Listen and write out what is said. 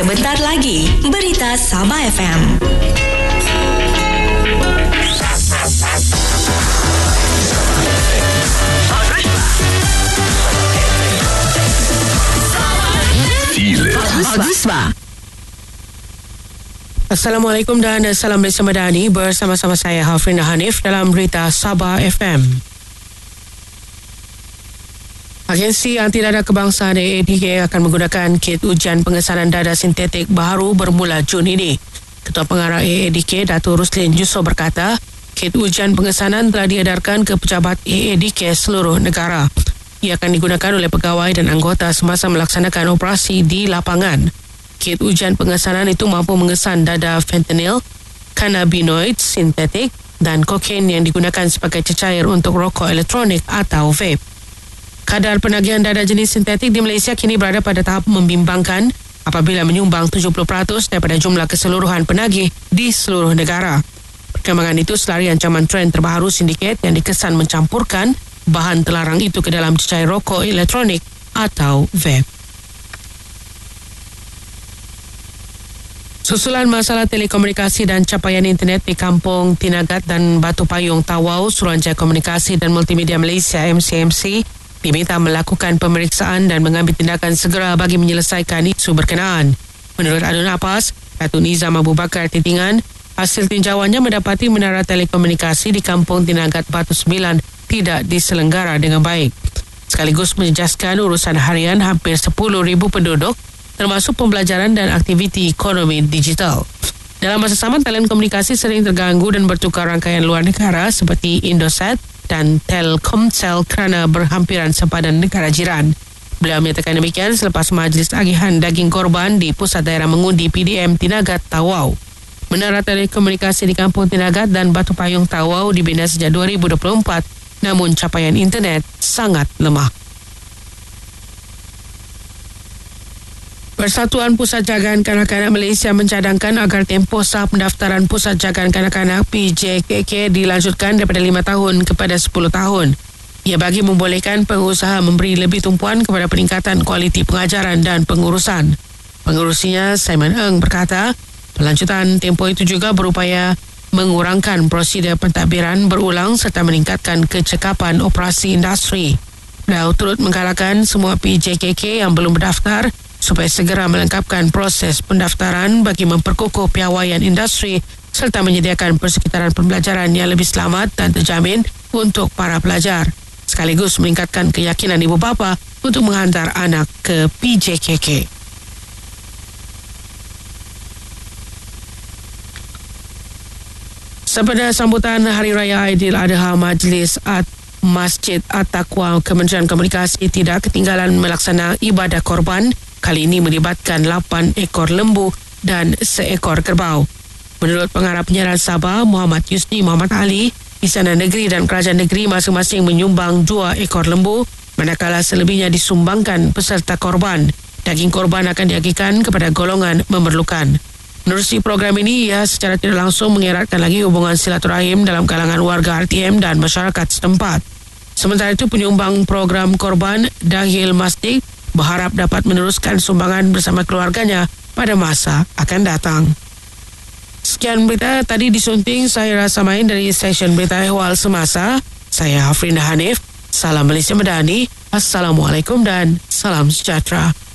Sebentar lagi, Berita Sabah FM. Agusma. Assalamualaikum dan salam Malaysia Madani, bersama-sama saya Hafrina Hanif dalam Berita Sabah FM. Agensi Anti Dadah Kebangsaan AADK akan menggunakan kit ujian pengesanan dadah sintetik baru bermula Jun ini. Ketua Pengarah AADK Dato' Ruslin Yusof berkata, kit ujian pengesanan telah diedarkan ke pejabat AADK seluruh negara. Ia akan digunakan oleh pegawai dan anggota semasa melaksanakan operasi di lapangan. Kit ujian pengesanan itu mampu mengesan dadah fentanyl, cannabinoid sintetik dan kokain yang digunakan sebagai cecair untuk rokok elektronik atau vape. Kadar penagihan dadah jenis sintetik di Malaysia kini berada pada tahap membimbangkan apabila menyumbang 70% daripada jumlah keseluruhan penagih di seluruh negara. Perkembangan itu selari ancaman tren terbaru sindiket yang dikesan mencampurkan bahan terlarang itu ke dalam cecair rokok elektronik atau vape. Susulan masalah telekomunikasi dan capaian internet di Kampung Tinagat dan Batu Payung Tawau, Suruhanjaya Komunikasi dan Multimedia Malaysia MCMC diminta melakukan pemeriksaan dan mengambil tindakan segera bagi menyelesaikan isu berkenaan. Menurut Adun Apas, Datuk Nizam Abu Bakar Titingan, hasil tinjauannya mendapati menara telekomunikasi di Kampung Tinagat Batu 9 tidak diselenggara dengan baik. Sekaligus menjejaskan urusan harian hampir 10,000 penduduk termasuk pembelajaran dan aktiviti ekonomi digital. Dalam masa sama, talian komunikasi sering terganggu dan bertukar rangkaian luar negara seperti Indosat dan Telkomsel kerana berhampiran sepadan negara jiran. Beliau menyatakan demikian selepas majlis agihan daging korban di Pusat Daerah Mengundi PDM Tinagat Tawau. Menara telekomunikasi di Kampung Tinagat dan Batu Payung Tawau dibina sejak 2024, namun capaian internet sangat lemah. Persatuan Pusat Jagaan Kanak-Kanak Malaysia mencadangkan agar tempoh sah pendaftaran Pusat Jagaan Kanak-Kanak PJKK dilanjutkan daripada 5 tahun kepada 10 tahun. Ia bagi membolehkan pengusaha memberi lebih tumpuan kepada peningkatan kualiti pengajaran dan pengurusan. Pengurusinya, Simon Ng, berkata, pelanjutan tempoh itu juga berupaya mengurangkan prosedur pentadbiran berulang serta meningkatkan kecekapan operasi industri. Beliau turut menggalakkan semua PJKK yang belum berdaftar supaya segera melengkapkan proses pendaftaran bagi memperkukuh piawaian industri serta menyediakan persekitaran pembelajaran yang lebih selamat dan terjamin untuk para pelajar, sekaligus meningkatkan keyakinan ibu bapa untuk menghantar anak ke PJKK. Sepada sambutan Hari Raya Aidiladha, Majlis Masjid At-Taqwa Kementerian Komunikasi tidak ketinggalan melaksana ibadah korban, kali ini melibatkan 8 ekor lembu dan seekor kerbau. Menurut Pengarah Penyiaran Sabah, Muhammad Yusni Muhammad Ali, Istana Negeri dan Kerajaan Negeri masing-masing menyumbang 2 ekor lembu, manakala selebihnya disumbangkan peserta korban. Daging korban akan diagihkan kepada golongan memerlukan. Menerusi program ini, ia secara tidak langsung mengeratkan lagi hubungan silaturahim dalam kalangan warga RTM dan masyarakat setempat. Sementara itu, penyumbang program korban Dahil Masdik berharap dapat meneruskan sumbangan bersama keluarganya pada masa akan datang. Sekian berita tadi disunting saya Rasa Main dari stesen Berita Ehwal Semasa. Saya Hafrina Hanif. Salam Malaysia Madani. Assalamualaikum dan salam sejahtera.